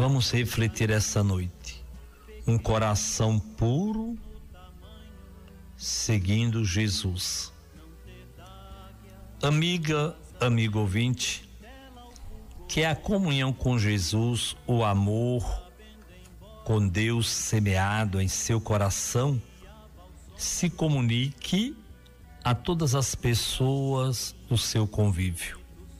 Vamos refletir essa noite. Um coração puro seguindo Jesus. Amiga, amigo ouvinte, que a comunhão com Jesus, o amor com Deus semeado em seu coração, se comunique a todas as pessoas do seu convívio.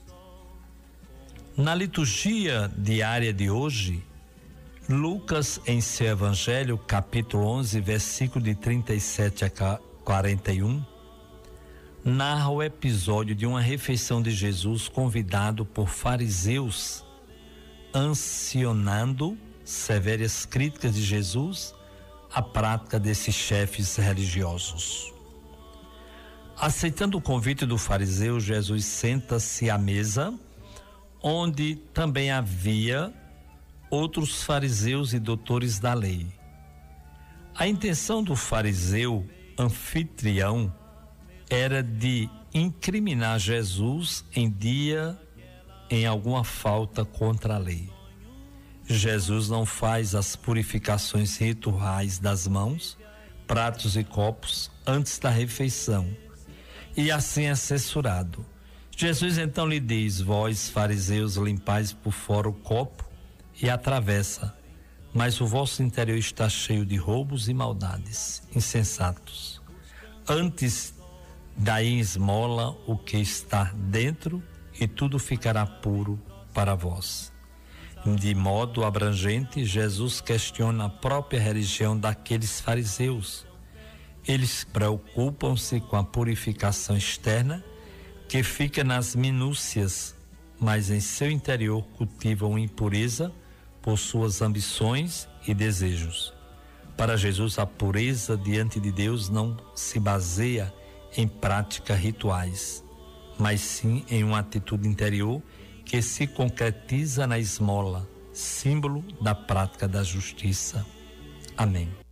Na liturgia diária de hoje, Lucas, em seu Evangelho, capítulo 11, versículo de 37 a 41, narra o episódio de uma refeição de Jesus convidado por fariseus, ansionando severas críticas de Jesus à prática desses chefes religiosos. Aceitando o convite do fariseu, Jesus senta-se à mesa, onde também havia outros fariseus e doutores da lei. A intenção do fariseu anfitrião era de incriminar Jesus em alguma falta contra a lei. Jesus não faz as purificações rituais das mãos, pratos e copos antes da refeição, e assim é censurado. Jesus então lhe diz: vós, fariseus, limpais por fora o copo e a travessa, mas o vosso interior está cheio de roubos e maldades. Insensatos! Antes dai em esmola o que está dentro, e tudo ficará puro para vós. De modo abrangente, Jesus questiona a própria religião daqueles fariseus. Eles preocupam-se com a purificação externa, que fica nas minúcias, mas em seu interior cultivam impureza por suas ambições e desejos. Para Jesus, a pureza diante de Deus não se baseia em práticas rituais, mas sim em uma atitude interior que se concretiza na esmola, símbolo da prática da justiça. Amém.